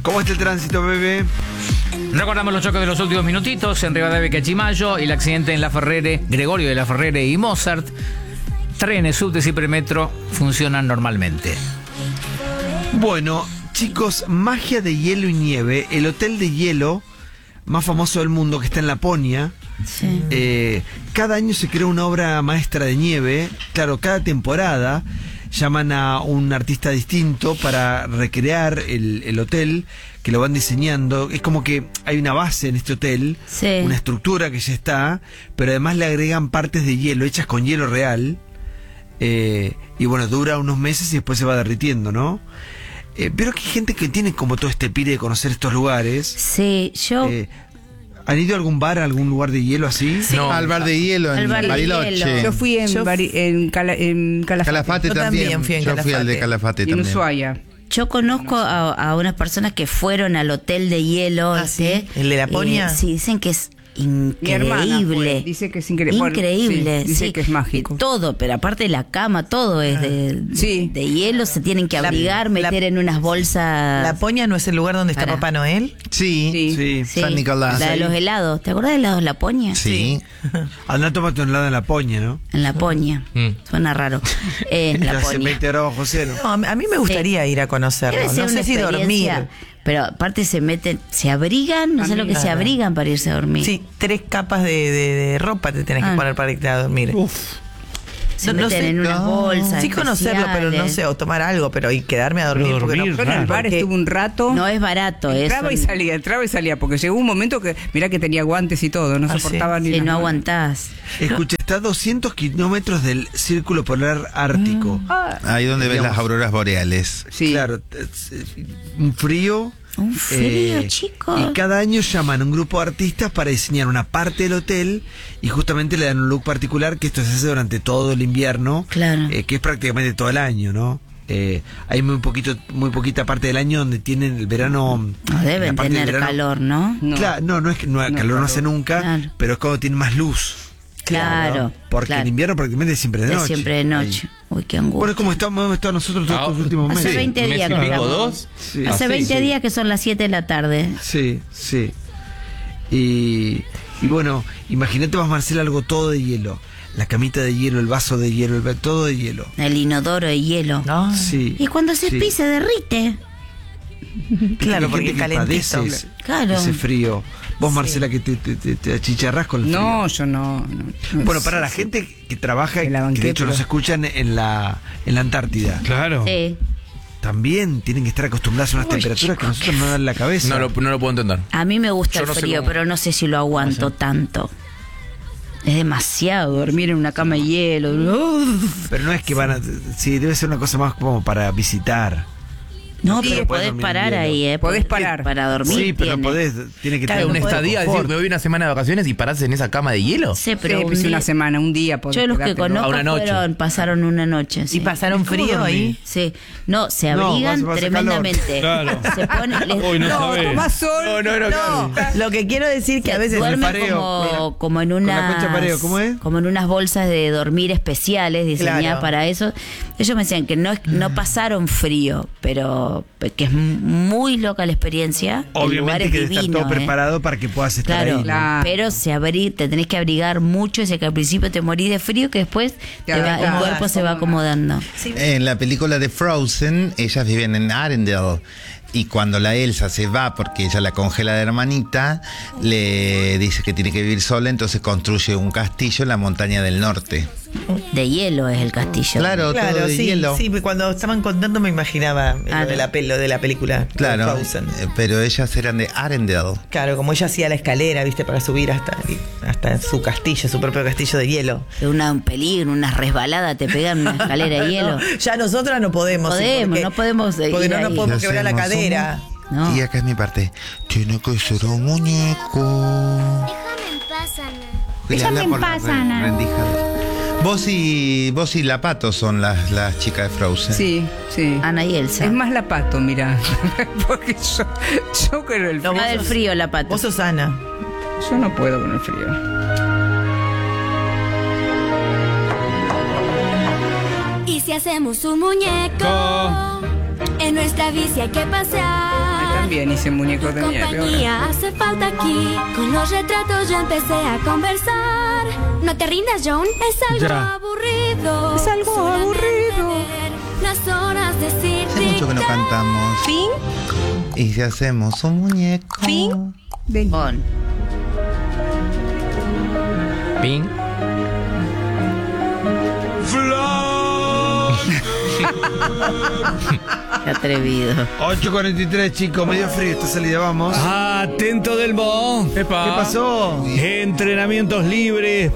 ¿Cómo está el tránsito, bebé? Recordamos los choques de los últimos minutitos en Rivadavia y Cachimayo y el accidente en La Ferrere, Gregorio de La Ferrere y Mozart. Trenes, subtes y premetro funcionan normalmente. Bueno, chicos, magia de hielo y nieve. El hotel de hielo más famoso del mundo, que está en Laponia. Sí. Cada año se crea una obra maestra de nieve. Claro, cada temporada llaman a un artista distinto para recrear el hotel, que lo van diseñando. Es como que hay una base en este hotel, Sí. una estructura que ya está, pero además le agregan partes de hielo hechas con hielo real. Y bueno, dura unos meses y después se va derritiendo, ¿no? Pero que hay gente que tiene como todo este pire de conocer estos lugares. Sí, yo... ¿Han ido a algún bar, a algún lugar de hielo así? Sí. No, al bar de hielo en Al bar de Bariloche. hielo. Yo fui en Calafate. Calafate Yo también. fui en Yo fui al de Calafate. Calafate Y en también. Ushuaia. Yo conozco a unas personas que fueron al hotel de hielo. Ah, ¿sí? ¿El de Laponia? Sí, dicen que es Mi hermana increíble. fue, dice que es increíble. Bueno, Increíble, sí, dice sí. que es mágico. Todo, pero aparte de la cama, todo es Sí. de hielo. Se tienen que abrigar, meter en unas bolsas. ¿Laponia no es el lugar donde está Para. Papá Noel? Sí. Sí. Sí, San Nicolás. La de los helados. ¿Te acuerdas de helados Laponia? Sí. Andá, tómate un helado en Laponia, ¿no? En Laponia. Suena raro. En Que hace Laponia. 20 grados bajo cero. No, a mí me gustaría ir a conocerlo. Debe ser No una sé si experiencia, dormir. pero aparte se meten, se abrigan, no sé lo que se Claro. abrigan para irse a dormir. Sí, 3 capas de ropa te tenés que poner para irte a dormir. Se no meten sé, en unas bolsas. Sí conocerlo, pero no sé, o tomar algo, pero y quedarme a dormir. Pero porque dormir, Yo en el bar porque- estuve un rato. No es barato entraba eso. y salía, porque llegó un momento que, mirá que tenía guantes y todo, no Ah, soportaba ni Si las no manos. aguantás. Escucha, está a 200 kilómetros del Círculo Polar Ártico. Ahí donde ves Digamos. las auroras boreales. Sí. Claro, un frío. Un frío, chicos. Y cada año llaman a un grupo de artistas para diseñar una parte del hotel y justamente le dan un look particular, que esto se hace durante todo el invierno, Claro. que es prácticamente todo el año, ¿no? Hay muy poquita parte del año donde tienen el verano. No la deben parte del tener verano- calor, ¿no? No. Claro, no es que calor no calor. hace nunca, Claro. pero es cuando tiene más luz. Claro. Porque claro. en invierno prácticamente es siempre de Es noche. siempre de noche. Ahí. Uy, qué Bueno, angustia. es como hemos estado nosotros todos estos últimos Hace meses. 20 días que ¿Mes y pico, estamos. 2? Sí. Hace Ah, 20 sí. días que son las 7 de la tarde. Sí, sí. Y bueno, imagínate más, Marcela, algo todo de hielo. La camita de hielo, el vaso de hielo, todo de hielo. El inodoro de hielo. No, Sí. Y cuando se sí. pisa, derrite. claro, Hay porque gente que calentito. padece Claro. ese frío. Vos, Marcela, que te achicharrás con el frío. No, yo no. Bueno, para la gente que trabaja, Que la que banqué, de hecho pero- nos escuchan en la Antártida, Claro. Sí. también tienen que estar acostumbrados a unas temperaturas que a nosotros nos dan la cabeza. No lo puedo entender. A mí me gusta Yo el no sé frío, cómo. pero no sé si lo aguanto tanto. Es demasiado dormir en una cama de hielo. Pero no es que van a... Sí, debe ser una cosa más como para visitar. No, Sí, pero podés podés dormir parar en ahí, hielo. Podés parar. Para dormir. Sí, pero tiene. tiene que Claro, tener Una un poco de estadía, confort. decir, me voy una semana de vacaciones y parás en esa cama de hielo. Sí, pero Pero un día- una semana, un día. podés Yo los que quedarte, ¿no? conozco A una noche. pasaron una noche. Sí. ¿Y pasaron frío ahí? Sí, no, se No, abrigan va a hacer tremendamente. calor. Claro. Se ponen, Hoy no sabés. Tomás sol. No, lo que quiero decir que a veces duermen pareo, como en con la unas concha pareo, ¿cómo es? como en unas bolsas de dormir especiales diseñadas Claro. para eso. Ellos me decían que no pasaron frío, pero que es muy loca la experiencia. El lugar Obviamente es que debe estar divino, todo preparado para que puedas estar Claro, ahí, ¿no? Claro. pero te tenés que abrigar mucho, ese que al principio te morís de frío, que después el acomodás, cuerpo se va acomodando. En la película de Frozen, ellas viven en Arendelle. Y cuando la Elsa se va, porque ella la congela de hermanita, le dice que tiene que vivir sola, entonces construye un castillo en la montaña del norte. De hielo es el castillo. Claro, todo Claro, de sí, hielo. sí, cuando estaban contando me imaginaba Ah, lo de la película. Claro, Frozen. pero ellas eran de Arendelle. Claro, como ella hacía la escalera, viste, para subir hasta su castillo, su propio castillo de hielo. De un peligro, una resbalada, te pegan una escalera de hielo. Ya nosotras no podemos. No podemos porque ir no nos ahí. podemos ¿Qué quebrar la hacemos? cadera. No. Y acá es mi parte. Tiene que ser un muñeco. Déjame en paz, Ana. Déjame en paz, Ana. Vos y la Pato son las chicas de Frozen. Sí, sí. Ana y Elsa. Es más la pato, mira. Porque yo creo el No, frío. Ah, del frío la pata. Vos sos Ana. Yo no puedo con el frío. ¿Y si hacemos un muñeco? En nuestra bici hay que pasear. también hice muñecos de nieve. Compañía hace falta aquí. Con los retratos ya empecé a conversar. No te rindas, John. Es algo Ya. aburrido. Es algo Solamente aburrido. ver Las horas decir Hace mucho que no cantamos. Fin, Y si hacemos un muñeco. fin. Bon. Ping. Qué atrevido. 8:43, chicos, medio frío esta salida, vamos. Atento del Mo. ¿Qué pasó? Entrenamientos libres.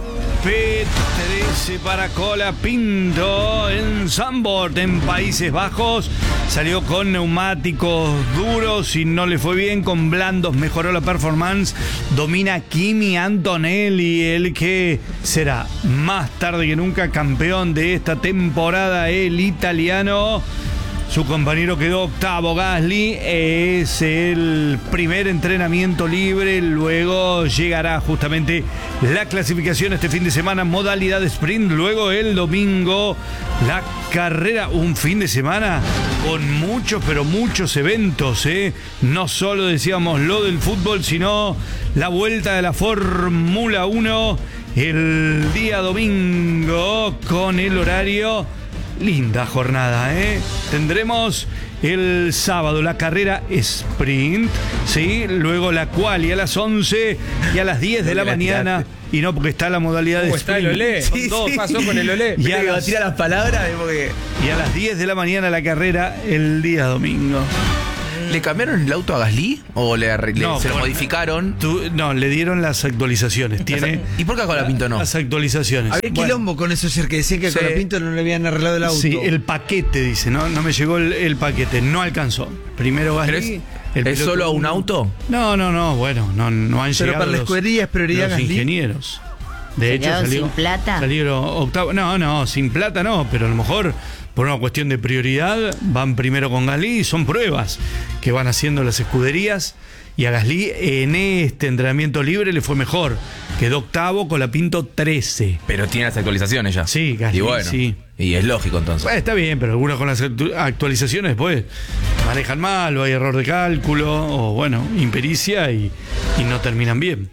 P13 para Cola Pinto en Zandvoort, en Países Bajos. Salió con neumáticos duros y no le fue bien. Con blandos mejoró la performance. Domina Kimi Antonelli, el que será más tarde que nunca campeón de esta temporada, el italiano. Su compañero quedó octavo, Gasly. Es el primer entrenamiento libre. Luego llegará justamente la clasificación este fin de semana, modalidad sprint. Luego el domingo, la carrera. Un fin de semana con muchos, pero muchos eventos, ¿eh? No solo decíamos lo del fútbol, sino la vuelta de la Fórmula 1 el día domingo con el horario. Linda jornada, ¿eh? Tendremos el sábado la carrera sprint, ¿sí? Luego la quali a las 11 y a las 10 de la mañana. Y no, porque está la modalidad de ¿Cómo está sprint. el Olé? Son dos. ¿Qué pasó con el Olé? Y a las- Tira las palabras porque... y a las 10 de la mañana la carrera el día domingo. ¿Le cambiaron el auto a Gasly? ¿O se lo bueno, modificaron? No, le dieron las actualizaciones. Tiene ¿Y por qué a Colapinto no? las actualizaciones. Había Bueno, quilombo con eso ayer que decían que a Sí. Colapinto no le habían arreglado el auto. sí, el paquete, dice, ¿no? No me llegó el paquete, no alcanzó. Primero ¿Pero Gasly. ¿Es solo a un auto? No, bueno, no han Pero llegado para la los- escudería es prioridad los Gasly. ingenieros. De ¿Se hecho, quedaron sin plata? salieron octavo. No, sin plata no, pero a lo mejor por una cuestión de prioridad van primero con Gasly y son pruebas que van haciendo las escuderías. Y a Gasly en este entrenamiento libre le fue mejor. Quedó octavo, Colapinto 13. Pero tiene las actualizaciones ya. Sí, Gasly, Y bueno, sí. y es lógico entonces. Bueno, está bien, pero algunos con las actualizaciones después manejan mal o hay error de cálculo o bueno, impericia y no terminan bien.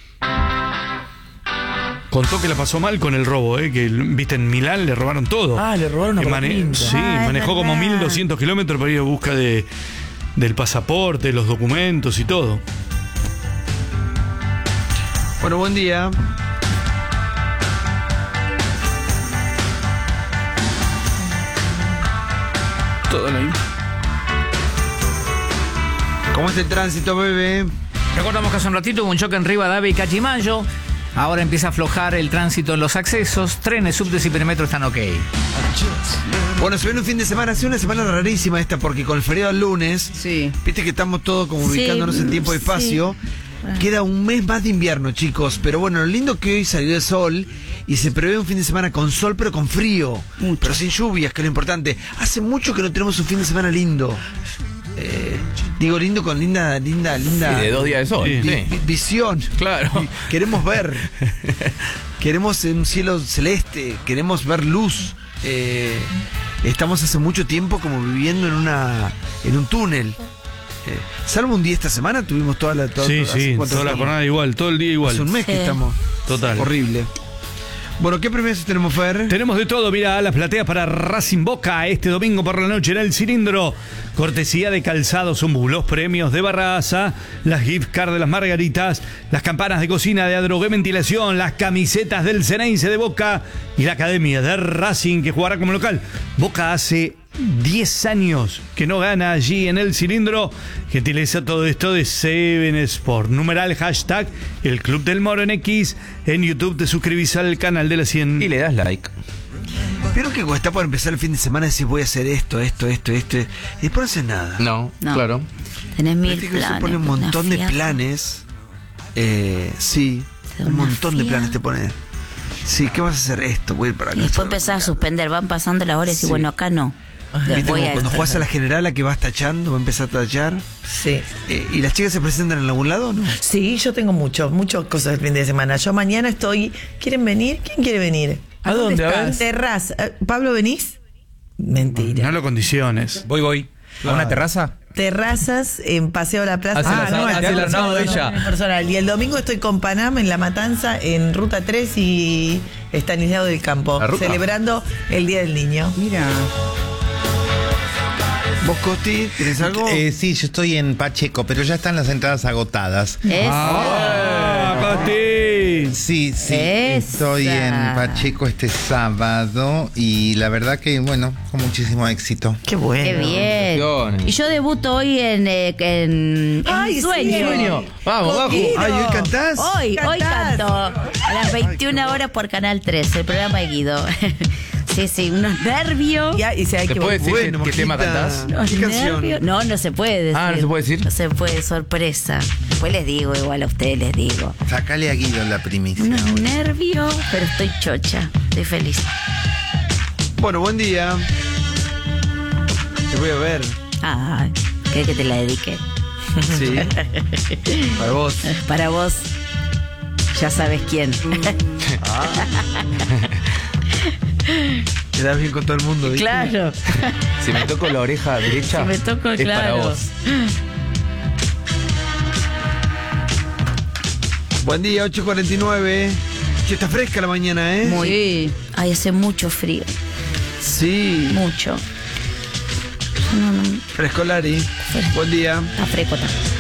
Contó que la pasó mal con el robo, que viste en Milán le robaron todo. Ah, le robaron a Que Colapinto. Sí, Ah, es manejó como verdad. 1200 kilómetros para ir a busca del pasaporte, los documentos y todo. Bueno, buen día. Todo lo mismo. ¿Cómo está el tránsito, bebé? Recordamos que hace un ratito hubo un choque en Rivadavia y Cachimayo. Ahora empieza a aflojar el tránsito en los accesos. Trenes, subtes y perimetro están ok. Bueno, se viene un fin de semana, ha sido una semana rarísima esta, porque con el feriado el lunes, Sí. viste que estamos todos como Sí, ubicándonos en tiempo y sí. espacio. Queda un mes más de invierno, chicos. Pero bueno, lo lindo que hoy salió el sol y se prevé un fin de semana con sol, pero con frío. Pero sin lluvias, que es lo importante. Hace mucho que no tenemos un fin de semana lindo. Digo lindo con linda. Sí, de 2 días de sol. Sí. Sí. Visión. Claro. Queremos ver. Queremos un cielo celeste. Queremos ver luz. Estamos hace mucho tiempo como viviendo en un túnel. Salvo un día esta semana, tuvimos toda la Sí, ¿hace cuánto toda la estamos? jornada igual, todo el día igual. Hace un mes que Sí. estamos. Total. Horrible. Bueno, ¿qué premios tenemos, Fer? Tenemos de todo, mira, las plateas para Racing Boca este domingo por la noche en el Cilindro. Cortesía de Calzados Umbu, los premios de Barraza, las gift card de las Margaritas, las campanas de cocina de Adrogué Ventilación, las camisetas del Ceneice de Boca y la academia de Racing que jugará como local. Boca hace 10 años que no gana allí en el Cilindro. Gentileza todo esto de Seven Sport. Numeral hashtag el Club del Moro en X. En YouTube te suscribís al canal de la 100. Y le das like. Vieron que cuando está por empezar el fin de semana decís voy a hacer esto. Y después no haces nada. No, No. claro. Tenés mil Viste que planes. se pone un una montón de fiaca. planes. Sí, Te da un una montón de fiaca. planes te pone. Sí, ¿qué vas a hacer esto? Voy a ir para acá. Y después empezás a suspender, van pasando las horas y Sí. bueno, acá no. ¿Viste Voy como a cuando esto. jugás a la generala que vas tachando, va a empezar a tachar? Sí. ¿Y las chicas se presentan en algún lado o no? Sí, yo tengo muchas cosas el fin de semana. Yo mañana estoy... ¿Quieren venir? ¿Quién quiere venir? ¿A dónde? A ver. estás? Terraza. Pablo, ¿venís? Mentira. No lo condiciones. Voy. ¿A una terraza? terrazas en Paseo a la Plaza. Hace el asado ella. Personal. Y el domingo estoy con Panam en La Matanza, en Ruta 3 y Estanislao del Campo, celebrando el Día del Niño. Mira. ¿Vos, Costi, tenés algo? Sí, yo estoy en Pacheco, pero ya están las entradas agotadas. Costi! Sí, Esa. estoy en Pacheco este sábado y la verdad que, bueno, con muchísimo éxito. Qué bueno. Qué bien. Y yo debuto hoy en Ay, Sueño. sí. Vamos, vamos. Ay, ¿hoy cantás? Hoy canto a las 21 horas por Canal 13, el programa de Guido. Sí, unos nervios. Y se hay ¿Te que puede decir Bueno, qué tema Majita. cantás? Unos ¿Qué canción? nervios. No se puede decir. Ah, ¿no se puede decir? No se puede, sorpresa. Después les digo, igual a ustedes les digo. Sacale a Guido la primicia. Unos hoy. nervios, pero estoy chocha. Estoy feliz. Bueno, buen día. Te voy a ver. Ay, ¿querés que te la dedique? Sí. Para vos. Para vos, ya sabes quién. Quedás bien con todo el mundo, ¿viste? Claro. Si me toco la oreja derecha, Si me toco, es para claro. vos. Buen día, 8:49. Che, está fresca la mañana, ¿eh? Muy. Ay, hace mucho frío. Sí. Mucho. Frescolari. Buen día. Está fresco.